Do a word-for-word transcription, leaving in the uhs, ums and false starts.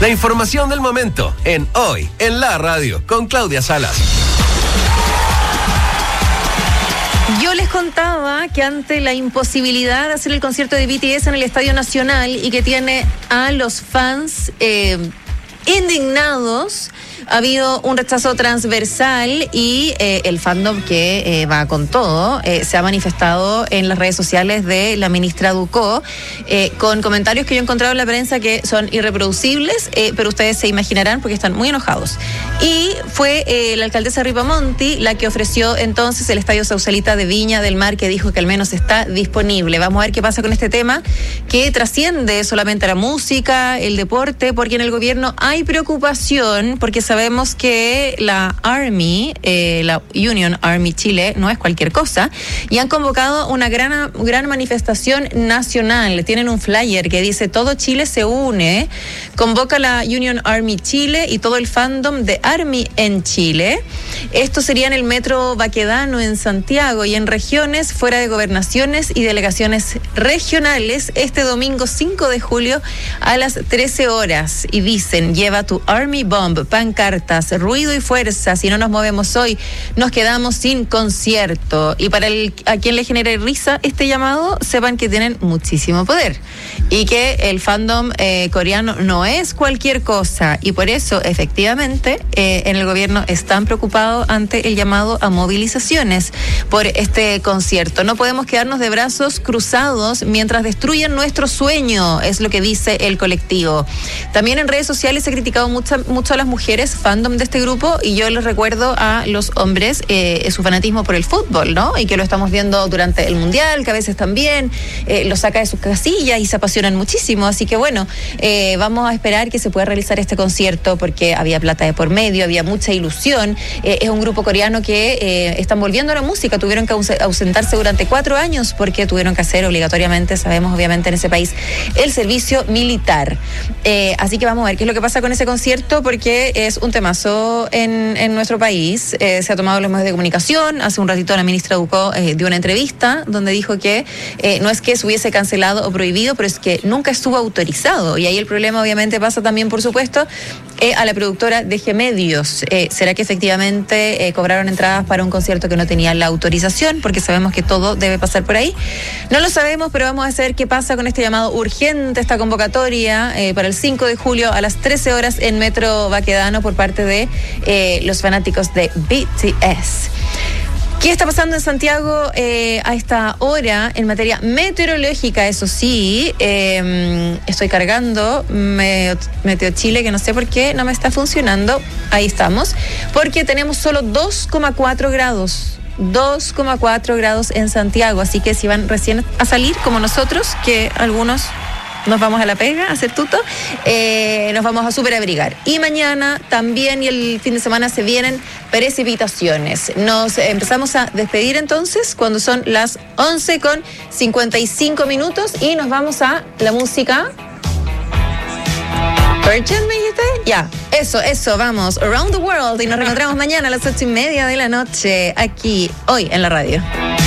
La información del momento en Hoy en la Radio con Claudia Salas. Yo les contaba que ante la imposibilidad de hacer el concierto de B T S en el Estadio Nacional y que tiene a los fans eh, indignados, ha habido un rechazo transversal y eh, el fandom que eh, va con todo eh, se ha manifestado en las redes sociales de la ministra Ducó eh, con comentarios que yo he encontrado en la prensa que son irreproducibles, eh, pero ustedes se imaginarán porque están muy enojados. Y fue eh, la alcaldesa Ripamonti la que ofreció entonces el Estadio Sausalita de Viña del Mar, que dijo que al menos está disponible. Vamos a ver qué pasa con este tema que trasciende solamente a la música, el deporte, porque en el gobierno hay preocupación porque sabemos que la Army, eh, la Union Army Chile, no es cualquier cosa, y han convocado una gran, gran manifestación nacional. Tienen un flyer que dice: todo Chile se une, convoca la Union Army Chile y todo el fandom de Army en Chile. Esto sería en el Metro Baquedano en Santiago y en regiones fuera de gobernaciones y delegaciones regionales este domingo cinco de julio a las trece horas. Y dicen: lleva tu Army Bomb, pancartas, ruido y fuerza. Si no nos movemos hoy, nos quedamos sin concierto. Y para el, a quien le genere risa este llamado, sepan que tienen muchísimo poder y que el fandom eh, coreano no es cualquier cosa. Y por eso, efectivamente, eh, en el gobierno están preocupados ante el llamado a movilizaciones por este concierto. No podemos quedarnos de brazos cruzados mientras destruyen nuestro sueño, es lo que dice el colectivo. También en redes sociales se ha criticado mucho, mucho a las mujeres fandom de este grupo, y yo les recuerdo a los hombres eh, su fanatismo por el fútbol, ¿no? Y que lo estamos viendo durante el Mundial, que a veces también eh, lo saca de sus casillas y se apasionan muchísimo. Así que bueno, eh, vamos a esperar que se pueda realizar este concierto porque había plata de por medio, había mucha ilusión. Eh, es un grupo coreano que eh, están volviendo a la música, tuvieron que ausentarse durante cuatro años porque tuvieron que hacer obligatoriamente, sabemos obviamente en ese país, el servicio militar. Eh, así que vamos a ver qué es lo que pasa con ese concierto, porque es un temazo en, en nuestro país. Eh, se ha tomado los medios de comunicación. Hace un ratito la ministra Ducó eh, dio una entrevista donde dijo que eh, no es que se hubiese cancelado o prohibido, pero es que nunca estuvo autorizado. Y ahí el problema obviamente pasa también, por supuesto, eh, a la productora de G Medios. Eh, ¿Será que efectivamente eh, cobraron entradas para un concierto que no tenía la autorización? Porque sabemos que todo debe pasar por ahí. No lo sabemos, pero vamos a ver qué pasa con este llamado urgente, esta convocatoria eh, para el cinco de julio a las trece horas en Metro Baquedano por parte de eh, los fanáticos de B T S. ¿Qué está pasando en Santiago eh, a esta hora en materia meteorológica? Eso sí, eh, estoy cargando Meteo, Meteo Chile, que no sé por qué no me está funcionando. Ahí estamos, porque tenemos solo dos coma cuatro grados. dos coma cuatro grados en Santiago, así que si van recién a salir como nosotros, que algunos nos vamos a la pega a hacer tuto, eh, nos vamos a superabrigar. Y mañana también y el fin de semana se vienen precipitaciones. Nos empezamos a despedir entonces cuando son las once con cincuenta y cinco minutos y nos vamos a la música. Virgin, ¿me dijiste? Ya, eso, eso, vamos, Around the World, y nos reencontramos mañana a las ocho y media de la noche, aquí, hoy en la radio.